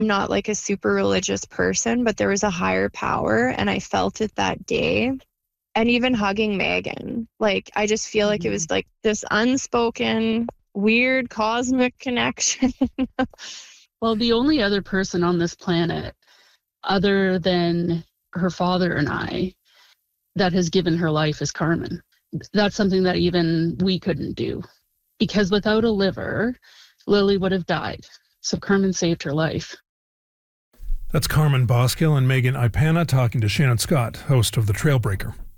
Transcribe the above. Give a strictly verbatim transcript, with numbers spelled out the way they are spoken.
I'm not like a super religious person, but there was a higher power and I felt it that day. And even hugging Megan, like, I just feel mm-hmm. like it was like this unspoken, weird cosmic connection. Well, the only other person on this planet other than her father and I that has given her life is Carmen. That's something that even we couldn't do, because without a liver, Lily would have died. So Carmen saved her life. That's Carmen Bosskill and Megan Ipana talking to Shannon Scott, host of The Trailbreaker.